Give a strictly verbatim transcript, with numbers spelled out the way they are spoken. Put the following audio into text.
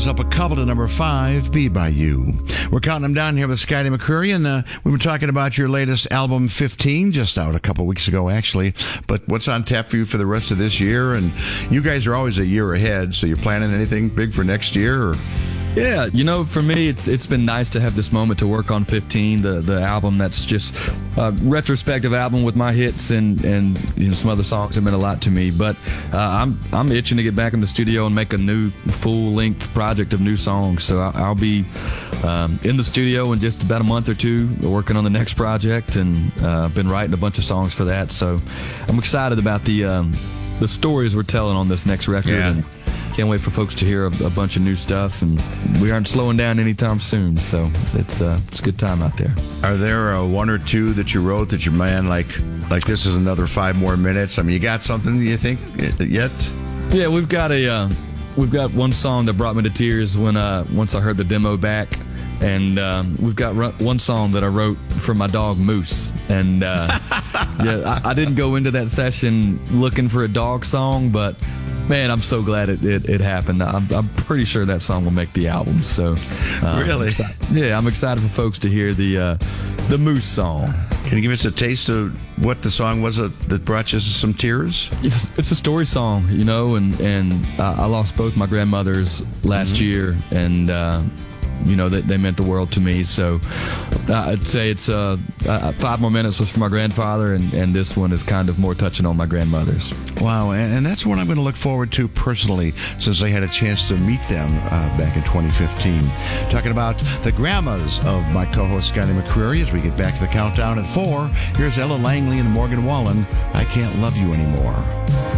Rollins up a couple to number five, Be By You. We're counting them down here with Scotty McCreery, and uh, we were talking about your latest album, fifteen, just out a couple weeks ago, actually. But what's on tap for you for the rest of this year? And you guys are always a year ahead, so you're planning anything big for next year? Or? Yeah, you know, for me, it's it's been nice to have this moment to work on fifteen, the the album that's just a retrospective album with my hits and and you know some other songs that meant a lot to me. But uh, I'm I'm itching to get back in the studio and make a new full length project of new songs. So I'll, I'll be um, in the studio in just about a month or two, working on the next project, and uh, I've been writing a bunch of songs for that. So I'm excited about the um, the stories we're telling on this next record. Yeah. And, can't wait for folks to hear a, a bunch of new stuff, and we aren't slowing down anytime soon, so it's uh, it's a good time out there. Are there uh, one or two that you wrote that your man like like this is another five more minutes? I mean, you got something you think yet? Yeah, we've got a uh, we've got one song that brought me to tears when uh, once I heard the demo back, and um, we've got ru- one song that I wrote for my dog Moose, and uh, yeah, I, I didn't go into that session looking for a dog song, but. Man, I'm so glad it, it, it happened. I'm, I'm pretty sure that song will make the album. So, um, really, yeah, I'm excited for folks to hear the uh, the Moose song. Can you give us a taste of what the song was that brought you some tears? It's, it's a story song, you know, and and uh, I lost both my grandmothers last mm-hmm. year, and uh, you know they, they meant the world to me. So uh, I'd say it's uh, uh, Five More Minutes was for my grandfather, and, and this one is kind of more touching on my grandmother's. Wow, and, and that's what I'm going to look forward to personally, since I had a chance to meet them uh, back in twenty fifteen. Talking about the grandmas of my co-host Scotty McCreery as we get back to the countdown at four. Here's Ella Langley and Morgan Wallen, I Can't Love You Anymore.